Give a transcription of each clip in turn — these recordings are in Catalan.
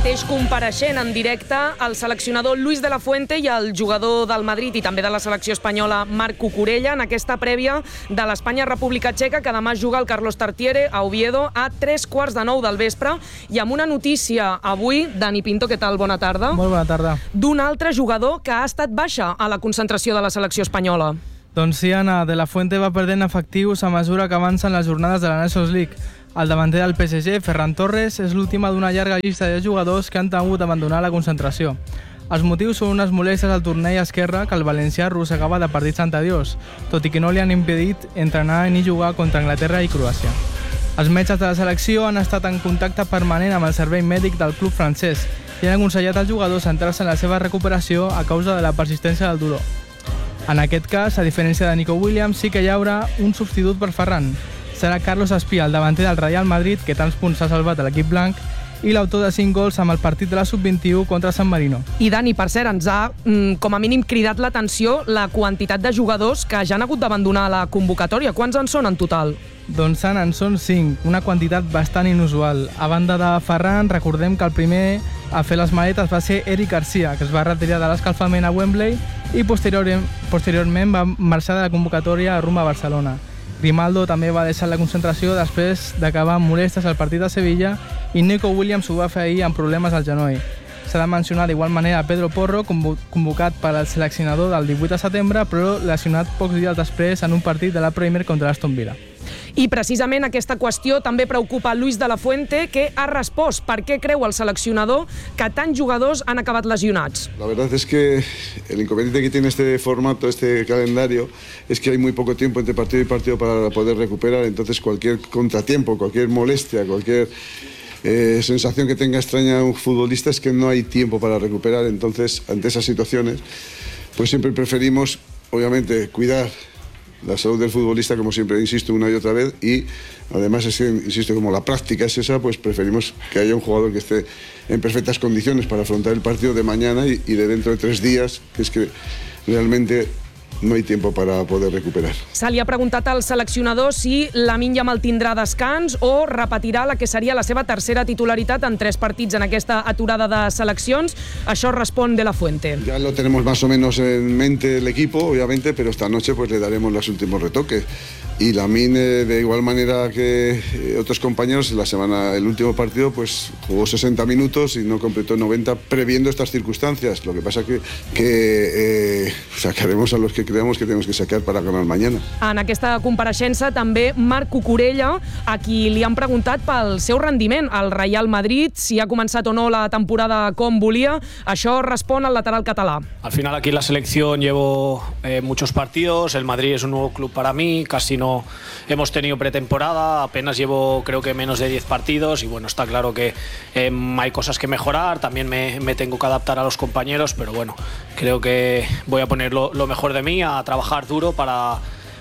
mateix compareixent en directe el seleccionador Luis de la Fuente i el jugador del Madrid i també de la selecció espanyola Marc Cucurella en aquesta prèvia de l'Espanya-República Txeca, que demà juga el Carlos Tartiere a Oviedo a 8:45 del vespre. I amb una notícia avui, Dani Pinto, què tal? Bona tarda. Molt bona tarda. D'un altre jugador que ha estat baixa a la concentració de la selecció espanyola. Doncs sí, Anna, de la Fuente va perdent efectius a mesura que avancen les jornades de la Nations League. El davanter del PSG, Ferran Torres, és l'última d'una llarga llista de jugadors que han hagut d'abandonar la concentració. Els motius són unes molèsties al turmell esquerre que el valencià arrossegava de partits anteriors, tot i que no li han impedit entrenar ni jugar contra Anglaterra i Croàcia. Els metges de la selecció han estat en contacte permanent amb el servei mèdic del club francès i han aconsellat als jugadors centrar-se en la seva recuperació a causa de la persistència del dolor. En aquest cas, a diferència de Nico Williams, sí que hi haurà un substitut per Ferran. Serà Carlos Espía, el davanter del Real Madrid, que tants punts s'ha salvat a l'equip blanc, i l'autor de 5 gols amb el partit de la Sub-21 contra San Marino. I Dani, per cert, ens ha com a mínim cridat l'atenció la quantitat de jugadors que ja han hagut d'abandonar la convocatòria. Quants en són en total? Doncs en són 5, una quantitat bastant inusual. A banda de Ferran, recordem que el primer a fer les maletes va ser Eric Garcia, que es va retirar de l'escalfament a Wembley i posteriorment va marxar de la convocatòria a rumb a Barcelona. Grimaldo també va deixar la concentració després d'acabar amb molèsties al partit de Sevilla i Nico Williams ho va fer ahir amb problemes al genoll. S'ha de mencionar d'igual manera Pedro Porro, convocat per al seleccionador del 18 de setembre, però lesionat pocs dies després en un partit de la Premier contra l'Aston Villa. I precisament aquesta qüestió també preocupa Luis de la Fuente, que ha respost per què creu el seleccionador que tants jugadors han acabat lesionats. La verdad es que el inconveniente que tiene este formato, este calendario, es que hay muy poco tiempo entre partido y partido para poder recuperar, entonces cualquier contratiempo, cualquier molestia, cualquier sensación que tenga extraña un futbolista es que no hay tiempo para recuperar. Entonces, ante esas situaciones, pues siempre preferimos, obviamente, cuidar la salud del futbolista, como siempre insisto una y otra vez, y además es que, insisto, como la práctica es esa, pues preferimos que haya un jugador que esté en perfectas condiciones para afrontar el partido de mañana y de dentro de 3 días, que es que realmente no hay tiempo para poder recuperar. Se li ha preguntat al seleccionador si Lamine Yamal tindrà descans o repetirà la que seria la seva tercera titularitat en 3 partits en aquesta aturada de seleccions. Això respon de la Fuente. Ya lo tenemos más o menos en mente el equipo, obviamente, pero esta noche pues le daremos los últimos retoques. Y Lamine, de igual manera que otros compañeros, el último partido pues jugó 60 minutos y no completó 90 previendo estas circunstancias. Lo que pasa que sacaremos a los que creemos que tenemos que sacar para ganar mañana. En aquesta compareixença també Marc Cucurella, a qui li han preguntat pel seu rendiment al Real Madrid, si ha començat o no la temporada com volia. Això respon al lateral català. Al final aquí en la selección llevo muchos partidos, el Madrid es un nuevo club para mí, casi no hemos tenido pretemporada, apenas llevo creo que menos de 10 partidos y bueno, está claro que hay cosas que mejorar, también me tengo que adaptar a los compañeros, pero bueno, creo que voy a poner lo mejor de mí, a trabajar duro para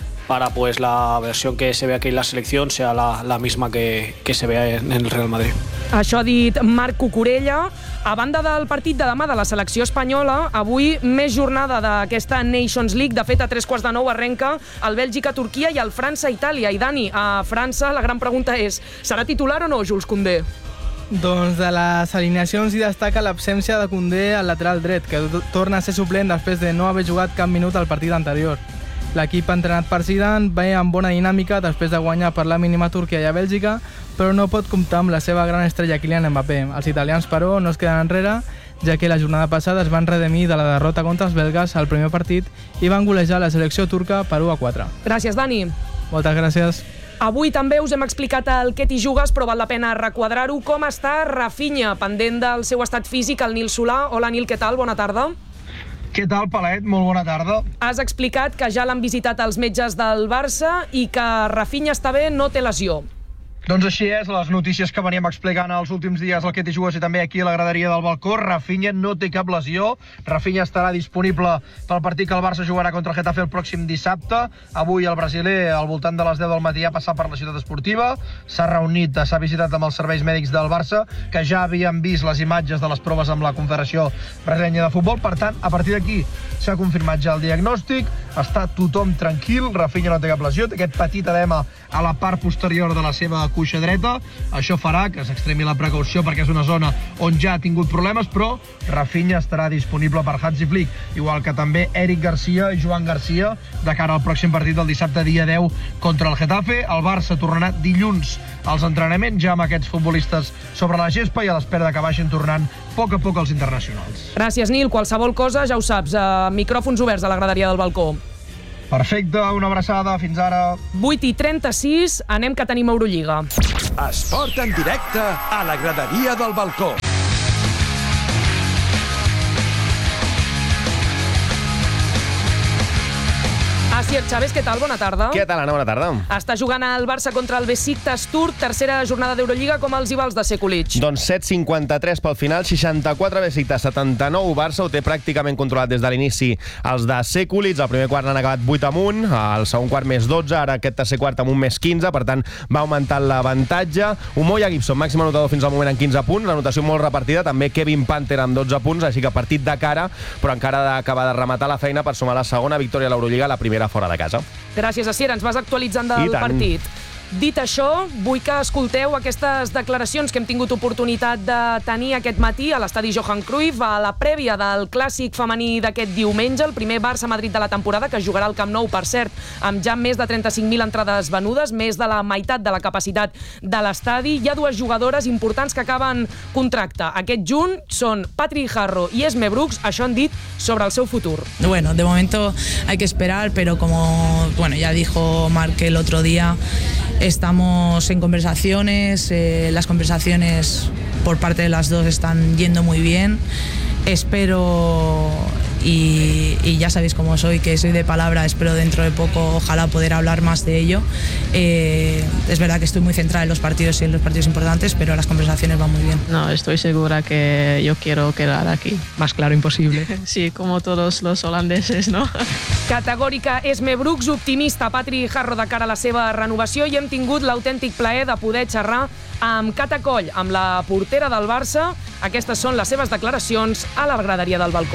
pues la versión que se ve aquí en la selección sea la misma que se vea en el Real Madrid. Això ha dit Marc Cucurella. A banda del partit de demà de la selecció espanyola, avui més jornada d'aquesta Nations League. De fet, a 8:45 arrenca el Bèlgica-Turquia i el França-Itàlia. I Dani, a França la gran pregunta és, serà titular o no Jules Koundé? Doncs de les alineacions hi destaca l'absència de Koundé al lateral dret, que torna a ser suplent després de no haver jugat cap minut al partit anterior. L'equip entrenat per Zidane ve amb bona dinàmica després de guanyar per la mínima a Turquia i a Bèlgica, però no pot comptar amb la seva gran estrella Kylian Mbappé. Els italians, però, no es queden enrere, ja que la jornada passada es van redimir de la derrota contra els belgues al primer partit i van golejar la selecció turca per 1-4. Gràcies, Dani. Moltes gràcies. Avui també us hem explicat el què t'hi jugues, però val la pena requadrar-ho. Com està Rafinha, pendent del seu estat físic, el Nil Solà. Hola, Nil, què tal? Bona tarda. Què tal, Palet? Molt bona tarda. Has explicat que ja l'han visitat els metges del Barça i que Rafinha està bé, no té lesió. Doncs així és, les notícies que veníem explicant els últims dies al que t'hi jugues i també aquí a la graderia del balcó. Rafinha no té cap lesió. Rafinha estarà disponible pel partit que el Barça jugarà contra el Getafe el pròxim dissabte. Avui el brasiler, al voltant de les 10 del matí, ha passat per la ciutat esportiva. S'ha reunit, s'ha visitat amb els serveis mèdics del Barça, que ja havien vist les imatges de les proves amb la Confederació Brasilenya de Futbol. Per tant, a partir d'aquí s'ha confirmat ja el diagnòstic. Està tothom tranquil. Rafinha no té cap lesió, té aquest petit edema a la part posterior de la seva cuixa dreta. Això farà que s'extremi la precaució perquè és una zona on ja ha tingut problemes, però Rafinha estarà disponible per Hansi Flick, igual que també Eric Garcia i Joan Garcia de cara al pròxim partit del dissabte dia 10 contra el Getafe. El Barça tornarà dilluns als entrenaments ja amb aquests futbolistes sobre la gespa i a l'espera que vagin tornant a poc els internacionals. Gràcies, Nil. Qualsevol cosa, ja ho saps, micròfons oberts a la graderia del balcó. Perfecte, una abraçada, fins ara. 8:36, anem que tenim Eurolliga. Esport en directe a la graderia del balcó. Asier Chávez, què tal? Bona tarda. Què tal, Anna? Bona tarda. Està jugant el Barça contra el Besiktas Turc, tercera jornada d'Eurolliga, com els rivals de Sekulic. Doncs 7:53 pel final, 64 Besiktas, 79 Barça, ho té pràcticament controlat des de l'inici els de Sekulic. El primer quart n'han acabat 8 amunt, el segon quart més 12, ara aquest tercer quart amb un més 15, per tant va augmentant l'avantatge. Umoja Gibson, màxim anotador fins al moment en 15 punts, l'anotació molt repartida, també Kevin Panther amb 12 punts, així que partit de cara, però encara ha d'acabar de rematar la feina per sumar la segona victòria a l'Eurolliga, la primera fora de casa. Gràcies, Asier. Ens vas actualitzant del partit. Dit això, vull que escolteu aquestes declaracions que hem tingut oportunitat de tenir aquest matí a l'estadi Johan Cruyff, a la prèvia del clàssic femení d'aquest diumenge, el primer Barça-Madrid de la temporada, que es jugarà al Camp Nou, per cert, amb ja més de 35.000 entrades venudes, més de la meitat de la capacitat de l'estadi. Hi ha dues jugadores importants que acaben contracte. Aquest juny són Patrick Harro i Esme Brooks, això han dit sobre el seu futur. Bueno, de momento hay que esperar, pero como ya dijo Marc el otro día, estamos en conversaciones, las conversaciones por parte de las dos están yendo muy bien. Espero, y ya sabéis cómo soy, que soy de palabra, espero dentro de poco, ojalá poder hablar más de ello. Es verdad que estoy muy centrada en los partidos y en los partidos importantes, pero las conversaciones van muy bien. No, estoy segura que yo quiero quedar aquí. Más claro imposible. Sí, como todos los holandeses, ¿no? Categòrica Esme Brooks, optimista Patrick Harro de cara a la seva renovació, i hem tingut l'autèntic plaer de poder xerrar amb Cata Coll, amb la portera del Barça. Aquestes són les seves declaracions a la graderia del balcó.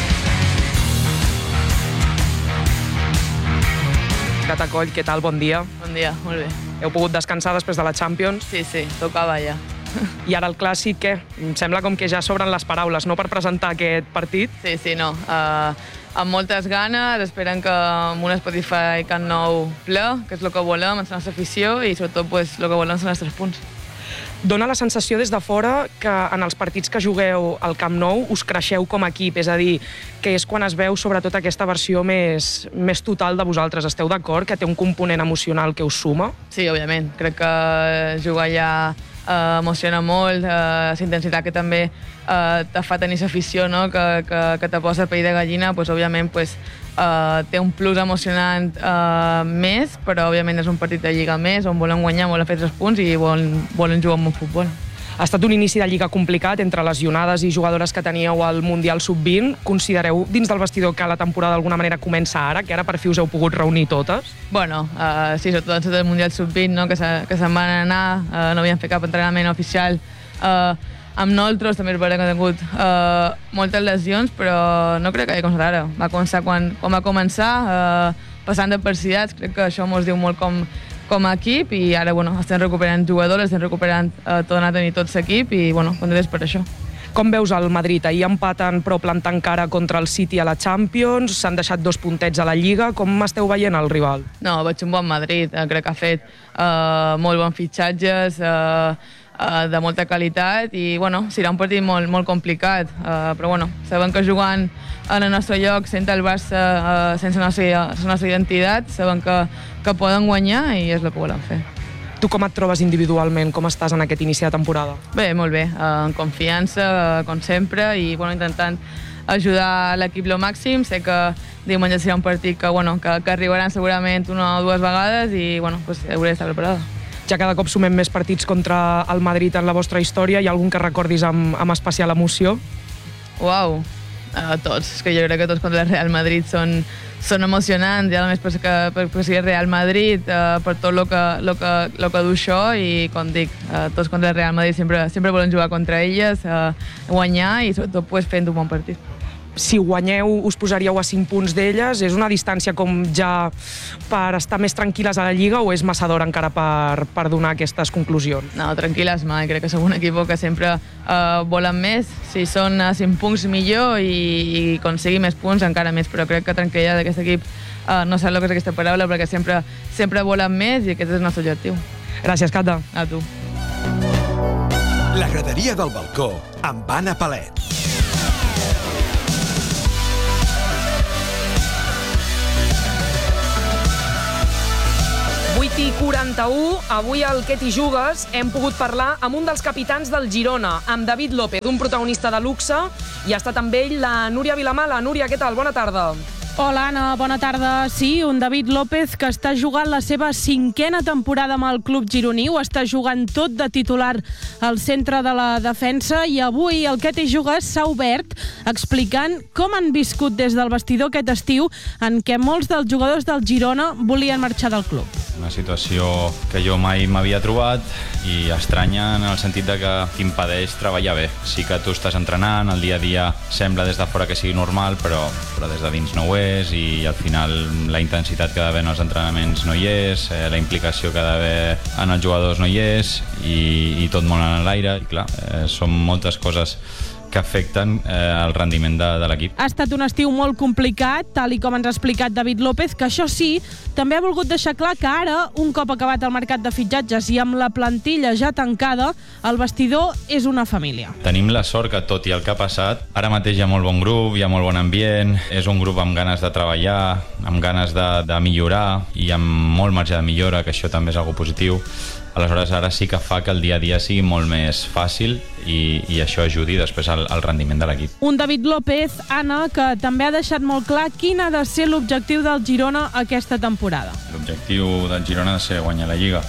Cata Coll, què tal? Bon dia. Bon dia, molt bé. Heu pogut descansar després de la Champions? Sí, tocava ja. I ara el clàssic, què? Em sembla com que ja s'obren les paraules, no?, per presentar aquest partit. Sí, no. Amb moltes ganes, esperem que amb un Spotify Camp Nou ple, que és el que volem, amb la nostra afició, i sobretot el que volem són els 3 punts. Dóna la sensació des de fora que en els partits que jugueu al Camp Nou us creixeu com a equip, és a dir, que és quan es veu sobretot aquesta versió més total de vosaltres. Esteu d'acord que té un component emocional que us suma? Sí, òbviament. Crec que jugar allà emociona molt, la intensitat que també te fa tenir afició, no? que te posa el pell de gallina, doncs, òbviament té un plus emocionant més, però òbviament és un partit de Lliga més, on volen guanyar, volen fer 3 punts i volen jugar amb un futbol. Ha estat un inici de Lliga complicat entre lesionades i jugadores que teníeu al Mundial Sub-20. Considereu dins del vestidor que la temporada d'alguna manera comença ara, que ara per fi us heu pogut reunir totes? Bueno, sí, sobretot el Mundial Sub-20, no? que se'n van anar, no havien fet cap entrenament oficial amb nosaltres, també és veritat que ha tingut moltes lesions, però no crec que hagi començat ara. Va començar quan va començar, passant d'adversitats, crec que això ens diu molt com a equip, i ara estem recuperant jugadors, estem recuperant tornant a tenir tot l'equip, i contents per això. Com veus el Madrid? Ahir empaten però plantant cara contra el City a la Champions, s'han deixat 2 puntets a la Lliga. Com esteu veient el rival? No, veig un bon Madrid, crec que ha fet molt bons fitxatges, de molta qualitat, i serà un partit molt complicat, però sabem que jugant en el nostre lloc, sense el Barça, sense la nostra identitat, sabem que poden guanyar i és el que volem fer. Tu com et trobes individualment? Com estàs en aquest inici de temporada? Bé, molt bé, en confiança, com sempre, i intentant ajudar l'equip al màxim. Sé que diumenge serà un partit que arribaran segurament 1 o 2 vegades i hauré d'estar preparada. Ja cada cop sumem més partits contra el Madrid en la vostra història. Hi ha algun que recordis amb especial emoció? Uau, tots. És que jo crec que tots contra el Real Madrid són emocionants, ja només per ser el Real Madrid, per tot el que du això, i com dic, tots contra el Real Madrid sempre volen jugar contra elles, guanyar i sobretot fent un bon partit. si guanyeu us posaríeu a 5 punts d'elles? És una distància com ja per estar més tranquil·les a la Lliga o és massa d'hora encara per donar aquestes conclusions? No, tranquil·les mai. Crec que som un equip que sempre volen més. Si són a 5 punts millor i aconseguir més punts encara més, però crec que tranquil·litat d'aquest equip no sé el que és aquesta paraula perquè sempre volen més i aquest és el nostre objectiu. Gràcies, Cata. A tu. La graderia del balcó amb Anna Palet. i 41, avui al Què t'hi jugues hem pogut parlar amb un dels capitans del Girona, amb David López, un protagonista de luxe, i ha estat amb ell la Núria Vilamala. Núria, què tal? Bona tarda. Hola, Anna, bona tarda. Sí, un David López que està jugant la seva 5a temporada amb el club gironí, ho està jugant tot de titular al centre de la defensa i avui el Què t'hi jugues s'ha obert explicant com han viscut des del vestidor aquest estiu en què molts dels jugadors del Girona volien marxar del club. Una situació que jo mai m'havia trobat i estranya en el sentit de que t'impedeix treballar bé. Sí que tu estàs entrenant, el dia a dia sembla des de fora que sigui normal, però des de dins no ho és, i al final la intensitat que ha d'haver en els entrenaments no hi és, la implicació que ha d'haver en els jugadors no hi és, i tot molt en l'aire. I clar, són moltes coses que afecten el rendiment de l'equip. Ha estat un estiu molt complicat, tal i com ens ha explicat David López, que això sí, també ha volgut deixar clar que ara, un cop acabat el mercat de fitxatges i amb la plantilla ja tancada, el vestidor és una família. Tenim la sort que, tot i el que ha passat, ara mateix hi ha molt bon grup, hi ha molt bon ambient, és un grup amb ganes de treballar, amb ganes de millorar i amb molt marge de millora, que això també és algo positiu. Aleshores, ara sí que fa que el dia a dia sigui molt més fàcil i això ajudi després al rendiment de l'equip. Un David López, Anna, que també ha deixat molt clar quin ha de ser l'objectiu del Girona aquesta temporada. L'objectiu del Girona ha de ser guanyar la Lliga.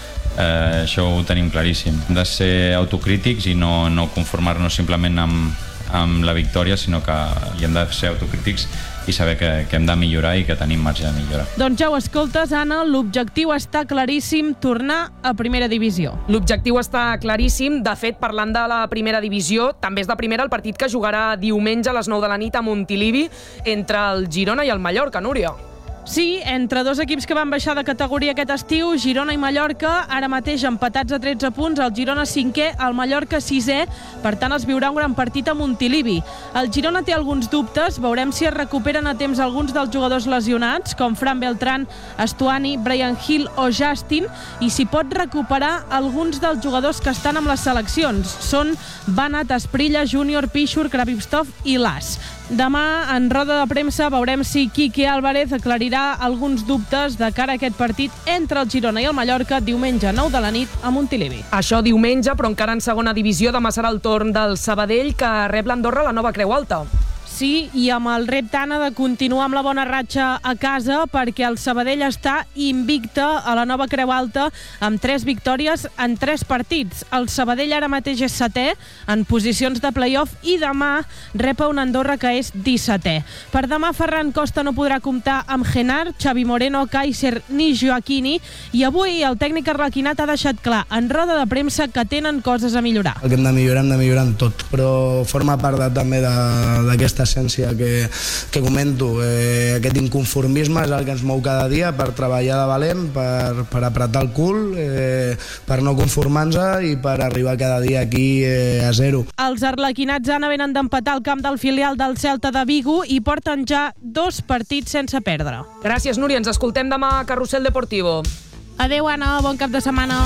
Això ho tenim claríssim. Hem de ser autocrítics i no conformar-nos simplement amb la victòria, sinó que hi hem de ser autocrítics i saber que hem de millorar i que tenim marge de millora. Doncs ja ho escoltes, Anna, l'objectiu està claríssim, tornar a primera divisió. L'objectiu està claríssim. De fet, parlant de la primera divisió, també és de primera el partit que jugarà diumenge a les 9 de la nit a Montilivi entre el Girona i el Mallorca, Núria. Sí, entre dos equips que van baixar de categoria aquest estiu, Girona i Mallorca, ara mateix empatats a 13 punts, el Girona 5è, el Mallorca 6è, per tant es viurà un gran partit a Montilivi. El Girona té alguns dubtes, veurem si es recuperen a temps alguns dels jugadors lesionats, com Fran Beltrán, Estuani, Brian Hill o Justin, i si pot recuperar alguns dels jugadors que estan amb les seleccions. Són Banat, Asprilla, Júnior, Pichur, Kravitskov i Las. Demà, en roda de premsa, veurem si Quique Álvarez aclarirà alguns dubtes de cara a aquest partit entre el Girona i el Mallorca diumenge a 9 de la nit a Montilivi. Això diumenge, però encara en segona divisió. Demà serà el torn del Sabadell, que rep l'Andorra a la Nova Creu Alta. Sí, i amb el repte, Anna, de continuar amb la bona ratxa a casa, perquè el Sabadell està invicte a la Nova Creu Alta amb 3 victòries en 3 partits. El Sabadell ara mateix és 7è en posicions de play-off i demà rep a un Andorra que és 17è. Per demà Ferran Costa no podrà comptar amb Genard, Xavi Moreno, Kaiser ni Joaquini, i avui el tècnic arlequinat ha deixat clar en roda de premsa que tenen coses a millorar. El que hem de millorar en tot, però forma part també d'aquesta essència que comento. Aquest inconformisme és el que ens mou cada dia per treballar de valent, per apretar el cul, per no conformar-nos i per arribar cada dia aquí a 0. Els arlequinats, Anna, venen d'empatar al camp del filial del Celta de Vigo i porten ja 2 partits sense perdre. Gràcies, Núria. Ens escoltem demà a Carrusel Deportivo. Adéu, Anna. Bon cap de setmana.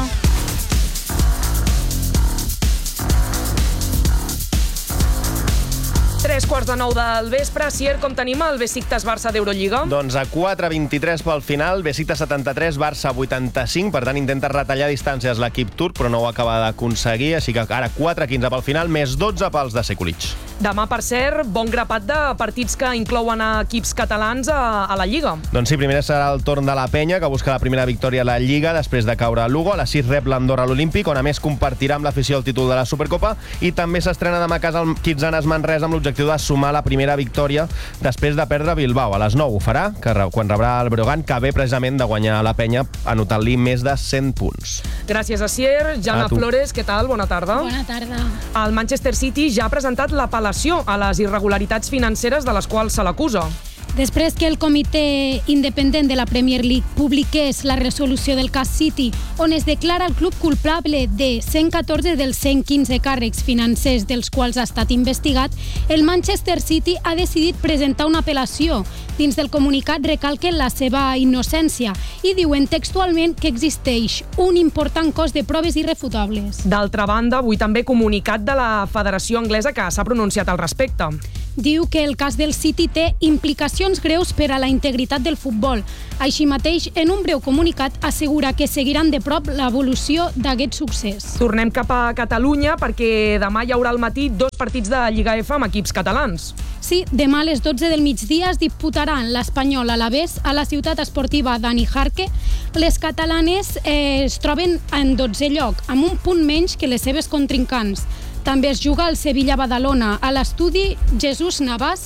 3:45 del vespre. Sier, com tenim el Besiktas-Barça d'Eurolliga? Doncs a 4:23 pel final, Besiktas 73, Barça 85, per tant intenta retallar distàncies l'equip turc, però no ho acaba d'aconseguir, així que ara 4:15 pel final, més 12 pels de Sekulic. Demà, per cert, bon grapat de partits que inclouen equips catalans a la Lliga. Doncs sí, primer serà el torn de la Penya, que busca la primera victòria a la Lliga després de caure a Lugo. A les 6 rep l'Andorra a l'Olímpic, on a més compartirà amb l'afició el títol de la Supercopa, i també s'estrena demà a casa el Quitzanas Manresa amb l'objectiu de sumar la primera victòria després de perdre Bilbao. A les 9 ho farà, quan rebrà el Breogán, que ve precisament de guanyar la penya anotant-li més de 100 punts. Gràcies, Asier. Jana Flores, què tal? Bona tarda. Bona tarda. El Manchester City ja ha presentat l'apel·lació a les irregularitats financeres de les quals se l'acusa. Després que el comitè independent de la Premier League publiqués la resolució del cas City, on es declara el club culpable de 114 dels 115 càrrecs financers dels quals ha estat investigat, el Manchester City ha decidit presentar una apel·lació. Dins del comunicat recalquen la seva innocència i diuen textualment que existeix un important cos de proves irrefutables. D'altra banda, avui també comunicat de la Federació Anglesa que s'ha pronunciat al respecte. Diu que el cas del City té implicacions greus per a la integritat del futbol. Així mateix, en un breu comunicat, assegura que seguiran de prop l'evolució d'aquest succés. Tornem cap a Catalunya perquè demà hi haurà al matí 2 partits de Lliga F amb equips catalans. Sí, demà a les 12 del migdia es disputaran l'Espanyol Alavés a la ciutat esportiva Dani Jarque. Les catalanes es troben en 12è lloc, amb un punt menys que les seves contrincants. També es juga al Sevilla-Badalona a l'estadi Jesús Navas,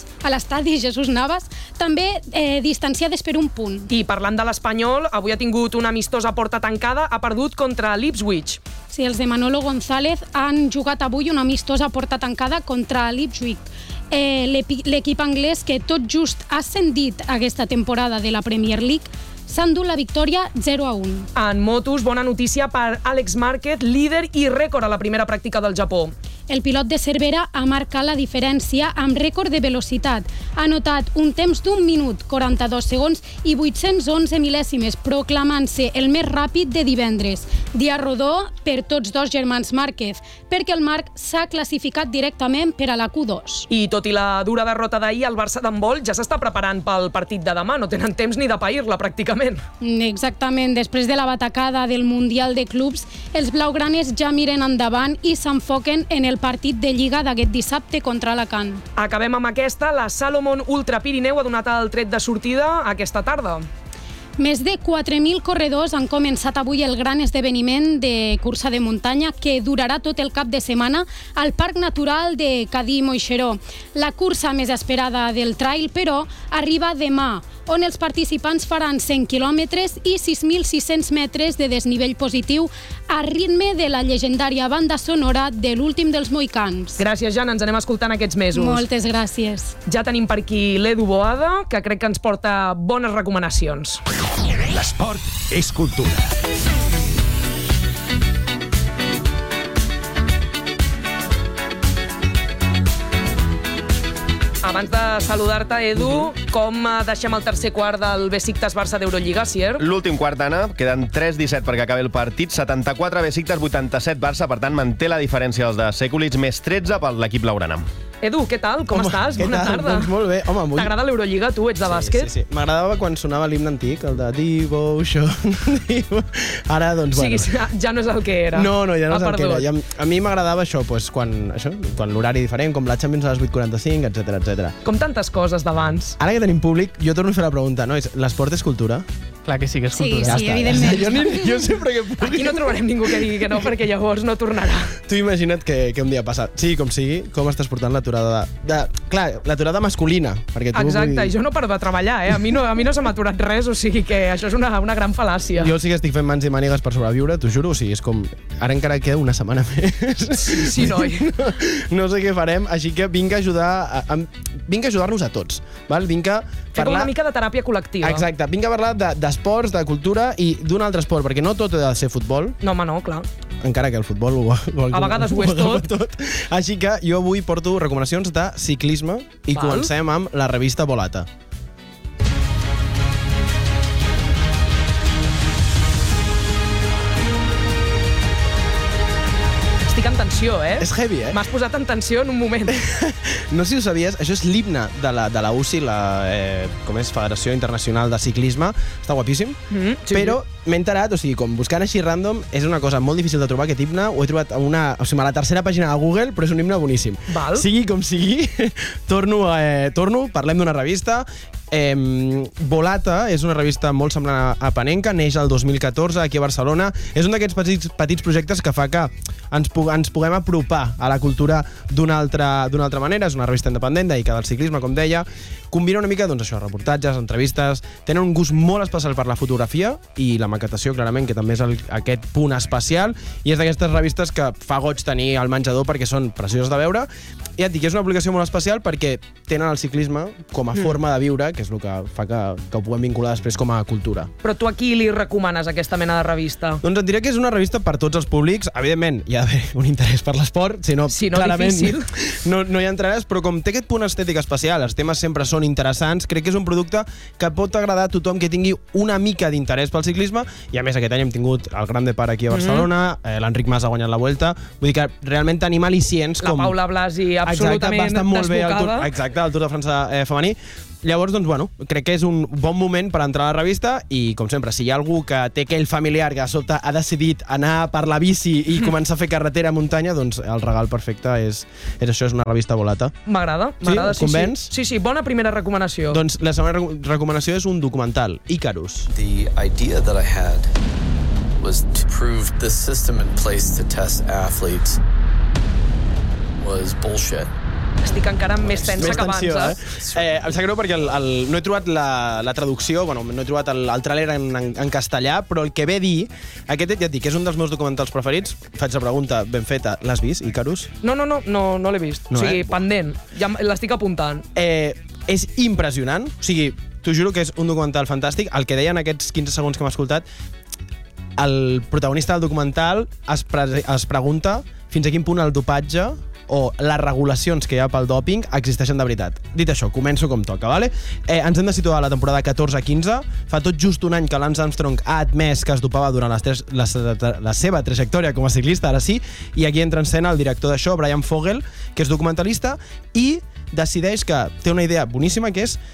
també distanciades per un punt. I parlant de l'Espanyol, avui ha tingut una amistosa porta tancada, ha perdut contra l'Ipswich. Sí, els de Manolo González han jugat avui una amistosa porta tancada contra l'Ipswich. L'equip anglès, que tot just ha ascendit aquesta temporada de la Premier League, s'ha endut la victòria 0-1. En motos, bona notícia per Alex Márquez, líder i rècord a la primera pràctica del Japó. El pilot de Cervera ha marcat la diferència amb rècord de velocitat. Ha anotat un temps d'1 minut, 42 segons i 811 mil·lèsimes, proclamant-se el més ràpid de divendres. Dia rodó per tots dos germans Márquez, perquè el Marc s'ha classificat directament per a la Q2. I tot i la dura derrota d'ahir, el Barça d'handbol ja s'està preparant pel partit de demà. No tenen temps ni de pair-la, pràcticament. Exactament. Després de la batacada del Mundial de Clubs, els blaugranes ja miren endavant i s'enfoquen en el partit de Lliga d'aquest dissabte contra Alacant. Acabem amb aquesta. La Salomon Ultra Pirineu ha donat el tret de sortida aquesta tarda. Més de 4.000 corredors han començat avui el gran esdeveniment de cursa de muntanya que durarà tot el cap de setmana al Parc Natural de Cadí-Moixeró. La cursa més esperada del trail, però, arriba demà, on els participants faran 100 quilòmetres i 6.600 metres de desnivell positiu a ritme de la llegendària banda sonora de l'últim dels Mohicans. Gràcies, Jana. Ens anem escoltant aquests mesos. Moltes gràcies. Ja tenim per aquí l'Edu Boada, que crec que ens porta bones recomanacions. L'esport és cultura. Abans de saludar-te, Edu, com deixem el tercer quart del Besiktas-Barça d'Eurolliga, Sier? L'últim quart, Anna, queden 3-17 perquè acabi el partit, 74 Besiktas, 87 Barça, per tant manté la diferència dels de Sekulic, més 13 per l'equip blaugrana. Edu, què tal? Com estàs? Bona tarda. Doncs molt bé. Home, avui... T'agrada l'Eurolliga, tu? Ets de bàsquet? Sí. M'agradava quan sonava l'himne antic, el de Devotion. Ara, doncs, bueno... O sigui, ja no és el que era. No, ja no és el que era. I a mi m'agradava això, doncs, quan l'horari diferent, com la Champions a les 8:45, etc. Com tantes coses d'abans. Ara que tenim públic, jo torno a fer la pregunta, nois, l'esport és cultura? Clar que sí que és cultura. Sí, evidentment. Jo sempre que pugui... Aquí no trobarem ningú que digui que no, perquè llavors no tornarà. Tu imagina't que un dia passat, sigui com sigui, com estàs portant l'aturada clar, l'aturada masculina. Perquè tu exacte, i jo no paro de treballar, A mi no se m'ha aturat res, o sigui que això és una gran fal·làcia. Jo sí que estic fent mans i mànigues per sobreviure, t'ho juro, o sigui, és com... Ara encara queda una setmana més. Sí, noi. No sé què farem, així que vinc a ajudar-nos a tots, val? Vinc a parlar... una mica de teràpia col·lectiva. Exacte, vinc a parlar d'esports, de cultura i d'un altre esport, perquè no tot ha de ser futbol. No, home, no, clar. Encara que el futbol a vegades ho és tot. Així que jo avui porto recomanacions de ciclisme i comencem amb la revista Volata. Estic en tensió, És heavy, M'has posat en tensió en un moment. No sé si ho sabies, això és l'himne de la UCI, com és Federació Internacional de Ciclisme. Està guapíssim. Però m'he enterat, o sigui, com buscant així random, és una cosa molt difícil de trobar, aquest himne. Ho he trobat a la tercera pàgina de Google, però és un himne boníssim. Val. Sigui com sigui, torno, parlem d'una revista. Volata és una revista molt semblant a Panenka, neix el 2014 aquí a Barcelona. És un d'aquests petits projectes que fa que ens puguem apropar a la cultura d'una altra manera. És una revista independent dedicada al ciclisme, com deia. Combina una mica, doncs això, reportatges, entrevistes. Tenen un gust molt especial per la fotografia i la maquetació, clarament, que també és aquest punt especial. I és d'aquestes revistes que fa goig tenir al menjador perquè són precioses de veure. I ja et dic, és una publicació molt especial perquè tenen el ciclisme com a forma de viure, que és el que fa que ho puguem vincular després com a cultura. Però tu a qui li recomanes aquesta mena de revista? Doncs et diré que és una revista per tots els públics. Evidentment, hi ha d'haver un interès per l'esport, si no clarament difícil. No hi entraràs, però com té aquest punt estètic especial, els temes sempre són interessants, crec que és un producte que pot agradar a tothom que tingui una mica d'interès pel ciclisme, i a més aquest any hem tingut el Gran Depart aquí a Barcelona, l'Enric Mas ha guanyat la Vuelta, vull dir que realment tenim al·licients com... La Paula Blasi absolutament desbocada. Exacte, el Tour de França femení. Llavors, doncs, bueno, crec que és un bon moment per entrar a la revista i, com sempre, si hi ha algú que té aquell familiar que de sobte ha decidit anar per la bici i començar a fer carretera a muntanya, doncs el regal perfecte és això, és una revista Volata. M'agrada, sí. Convenç? Sí, bona primera recomanació. Doncs la segona recomanació és un documental, Icarus. The idea that I had was to prove the system in place to test athletes was bullshit. Estic encara més tensa que abans, Em sap greu perquè no he trobat la traducció, no he trobat el tràiler en castellà, però el que ve a dir, aquest ja et dic, és un dels meus documentals preferits. Faig la pregunta ben feta. L'has vist, Icarus? No l'he vist. O sigui, pendent. Ja l'estic apuntant. És impressionant. O sigui, t'ho juro que és un documental fantàstic. El que deia en aquests 15 segons que hem escoltat, el protagonista del documental es pregunta fins a quin punt el dopatge o les regulacions que hi ha pel dòping existeixen de veritat. Dit això, començo com toca, vale? Ens hem de situar a la temporada 14-15. Fa tot just un any que Lance Armstrong ha admès que es dopava durant la seva trajectòria com a ciclista, ara sí, i aquí entra en escena el director d'això, Brian Fogel, que és documentalista, i decideix que té una idea boníssima, que és: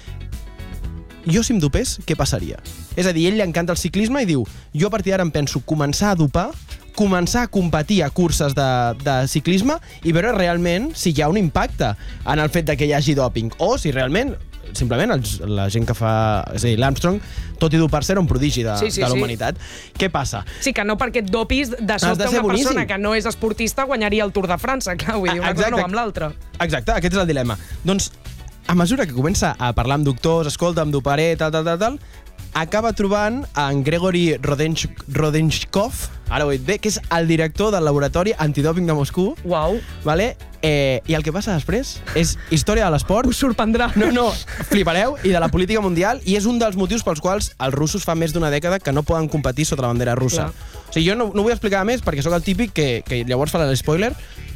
jo si em dopés, què passaria? És a dir, ell li encanta el ciclisme i diu: jo a partir d'ara em penso començar a dopar, començar a competir a curses de ciclisme i veure realment si hi ha un impacte en el fet de que hi hagi dòping, o si realment simplement la gent que fa... És a dir, l'Armstrong, tot i dopar-se, era un prodigi de la humanitat. Què passa? Sí, que no perquè et dopis de sobte una persona que no és esportista guanyaria el Tour de França. Clar, vull dir, una cosa no va amb l'altra. Exacte, aquest és el dilema. Doncs, a mesura que comença a parlar amb doctors, escolta, em doparé, tal, acaba trobant en Gregory Rodenchkov, ara ho he dit bé, que és el director del laboratori antidòping de Moscou. Uau. Vale? I el que passa després és història de l'esport. Us sorprendrà. No, flipareu, i de la política mundial, i és un dels motius pels quals els russos fa més d'una dècada que no poden competir sota la bandera russa. O sigui, jo no vull explicar més perquè sóc el típic que llavors fa l'espoiler,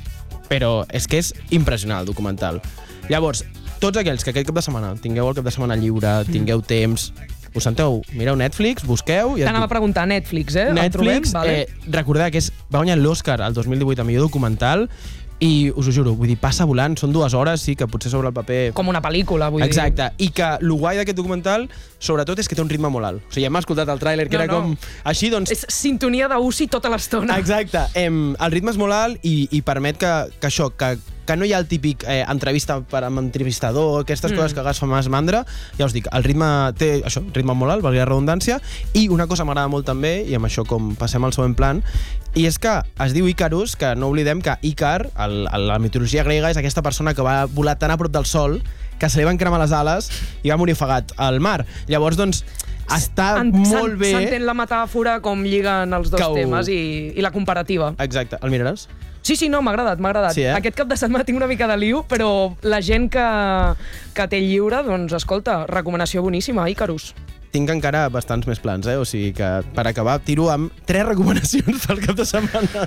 però és que és impressionant el documental. Llavors, tots aquells que aquest cap de setmana tingueu el cap de setmana lliure, tingueu temps, us senteu, mireu Netflix, busqueu... T'anava a preguntar, Netflix, Netflix, recordar que va guanyar l'Oscar el 2018 a millor documental, i us ho juro, vull dir, passa volant, són 2 hores, sí, que potser sobre el paper... Com una pel·lícula, vull dir. Exacte, i que el guai d'aquest documental, sobretot, és que té un ritme molt alt. O sigui, hem escoltat el tràiler, que era com... Així, doncs... És sintonia d'UCI tota l'estona. Exacte, el ritme és molt alt i permet que això, que no hi ha el típic entrevista amb entrevistador, aquestes coses que agafes més mandra. Ja us dic, el ritme té això, ritme molt alt, valgui la redundància, i una cosa m'agrada molt també, i amb això com passem al següent plan, i és que es diu Icarus, que no oblidem que Ícar, la mitologia grega, és aquesta persona que va volar tan a prop del sol que se li van cremar les ales i va morir ofegat al mar. Llavors, doncs, està molt bé... S'entén la metàfora, com lliguen els dos temes i la comparativa. Exacte. El miraràs? Sí, no, m'ha agradat. Sí, Aquest cap de setmana tinc una mica de liu, però la gent que té lliure, doncs, escolta, recomanació boníssima, Icarus. Tinc encara bastants més plans, o sigui que, per acabar, tiro amb 3 recomanacions pel cap de setmana.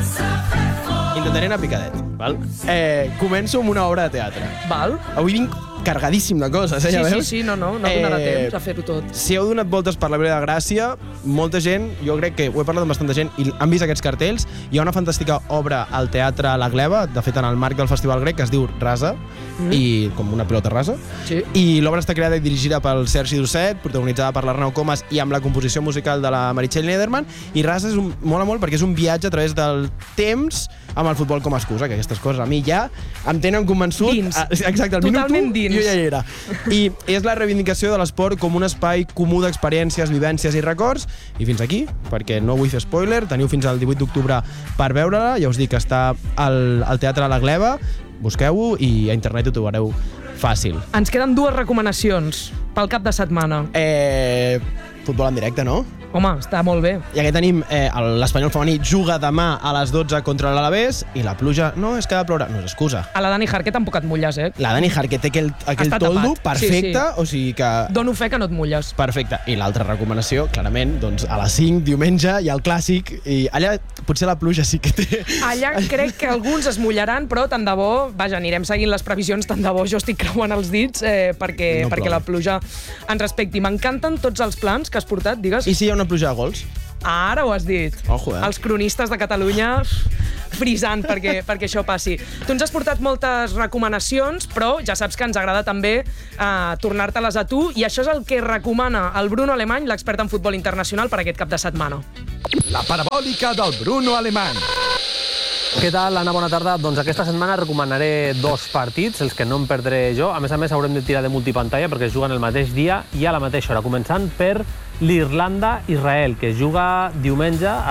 Intentaré anar picadet, val? Començo amb una obra de teatre. Val. Avui vinc cargadíssim de coses, ja veus? Sí, no donarà temps a fer-ho tot. Si heu donat voltes per la Vila de Gràcia, molta gent, jo crec que ho he parlat amb bastanta gent, i han vist aquests cartells. Hi ha una fantàstica obra al Teatre La Gleva, de fet en el marc del Festival Grec, que es diu Rasa, i com una pilota rasa. Sí. I l'obra està creada i dirigida pel Sergi Dosset, protagonitzada per l'Arnau Comas i amb la composició musical de la Meritxell Nederman. I Rasa mola molt perquè és un viatge a través del temps amb el futbol com a excusa, que aquestes coses a mi ja em tenen convençut. Dins. Exacte, al Totalment minut 1 dins. jo ja hi era. I és la reivindicació de l'esport com un espai comú d'experiències, vivències i records. I fins aquí, perquè no vull fer spoiler, teniu fins al 18 d'octubre per veure-la. Ja us dic que està al Teatre La Gleva, busqueu-ho i a internet ho trobareu fàcil. Ens queden 2 recomanacions pel cap de setmana. Futbol en directe, no? Home, està molt bé. I aquí tenim l'Espanyol femení juga demà a les 12 contra l'Alavés i la pluja no és que ha de ploure, no és excusa. A la Dani Jarque tampoc et mulles, La Dani Jarque té aquell toldo perfecte, sí. O sigui que... Dono fe que no et mulles. Perfecte. I l'altra recomanació, clarament, doncs a les 5, diumenge, hi ha el clàssic, i allà potser la pluja sí que té... Allà crec que alguns es mullaran, però tant de bo, vaja, anirem seguint les previsions, tant de bo jo estic creuant els dits perquè la pluja ens respecti. M'encanten tots els plans que has portat, digues. I si hi ha una pluja de gols? Ara ho has dit. Ojo, Els cronistes de Catalunya frisant perquè això passi. Tu ens has portat moltes recomanacions, però ja saps que ens agrada també tornar-te-les a tu, i això és el que recomana el Bruno Alemany, l'expert en futbol internacional, per aquest cap de setmana. La parabòlica del Bruno Alemany. Què tal, Anna? Bona tarda. Doncs aquesta setmana recomanaré 2 partits, els que no em perdré jo. A més haurem de tirar de multipantalla perquè es juguen el mateix dia i a la mateixa hora, començant per l'Irlanda-Israel, que es juga diumenge a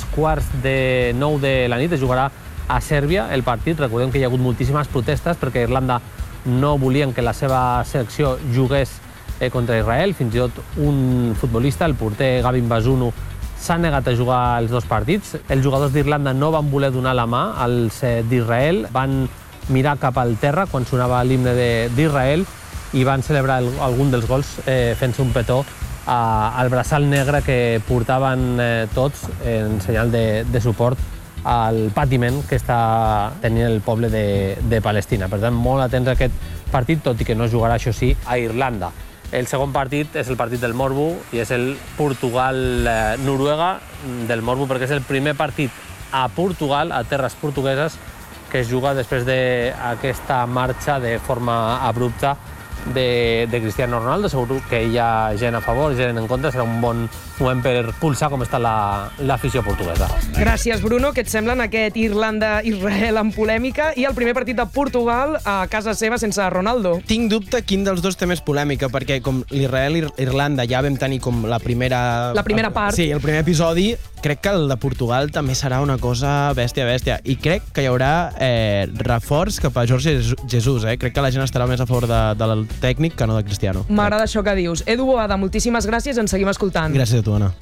8:45 de la nit. Es jugarà a Sèrbia el partit. Recordem que hi ha hagut moltíssimes protestes perquè Irlanda no volien que la seva selecció jugués contra Israel. Fins i tot un futbolista, el porter Gavin Bazunu, s'ha negat a jugar els 2 partits. Els jugadors d'Irlanda no van voler donar la mà als d'Israel, van mirar cap al terra quan sonava l'himne d'Israel i van celebrar algun dels gols fent-se un petó al braçal negre que portaven tots en senyal de suport al patiment que està tenint el poble de Palestina. Per tant, molt atents a aquest partit, tot i que no jugarà, això sí, a Irlanda. El segon partit és el partit del Morbo i és el Portugal-Noruega del Morbo, perquè és el primer partit a Portugal, a terres portugueses, que es juga després d'aquesta marxa de forma abrupta de Cristiano Ronaldo. Segur que hi ha gent a favor, gent en contra. Serà un bon moment per pulsar com està l'afició portuguesa. Gràcies, Bruno. Què et semblen aquest Irlanda-Israel en polèmica i el primer partit de Portugal a casa seva sense Ronaldo? Tinc dubte quin dels dos té més polèmica, perquè com l'Israel-Irlanda ja vam tenir com la primera part. Sí, el primer episodi. Crec que el de Portugal també serà una cosa bèstia. I crec que hi haurà reforç cap a Jorge Jesus. Crec que la gent estarà més a favor del tècnic que no de Cristiano. M'agrada això que dius. Edu Boada, moltíssimes gràcies, ens seguim escoltant. Gràcies a tu, Anna.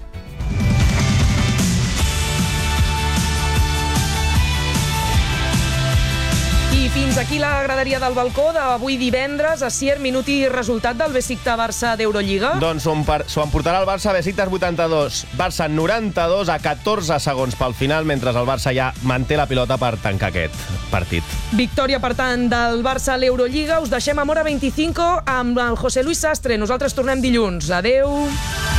I fins aquí la graderia del balcó d'avui divendres. Asier, minut i resultat del Besiktas-Barça d'Eurolliga? Doncs s'ho emportarà el Barça, Besiktas 82, Barça 92 a 14 segons pel final, mentre el Barça ja manté la pilota per tancar aquest partit. Victòria, per tant, del Barça a l'Eurolliga. Us deixem a Mora 25 amb el José Luis Sastre. Nosaltres tornem dilluns. Adeu.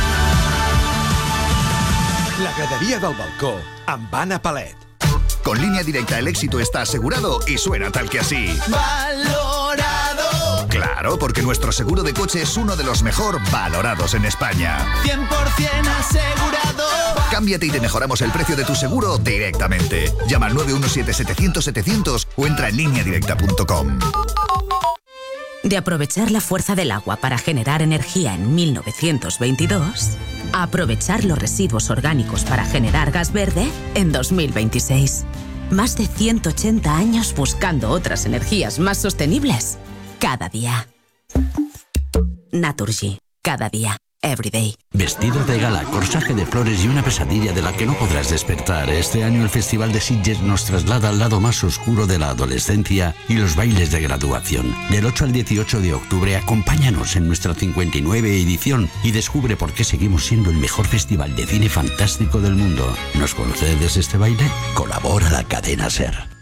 La gradería del balcó amb Anna Palet. Con Línea Directa el éxito está asegurado y suena tal que así. ¡Valorado! Claro, porque nuestro seguro de coche es uno de los mejor valorados en España. 100% asegurado. Cámbiate y te mejoramos el precio de tu seguro directamente. Llama al 917-700-700 o entra en lineadirecta.com. De aprovechar la fuerza del agua para generar energía en 1922, a aprovechar los residuos orgánicos para generar gas verde en 2026. Más de 180 años buscando otras energías más sostenibles cada día. Naturgy, cada día. Everyday. Vestido de gala, corsaje de flores y una pesadilla de la que no podrás despertar. Este año el Festival de Sitges nos traslada al lado más oscuro de la adolescencia y los bailes de graduación. Del 8 al 18 de octubre, acompáñanos en nuestra 59 edición y descubre por qué seguimos siendo el mejor festival de cine fantástico del mundo. ¿Nos concedes este baile? Colabora la cadena SER.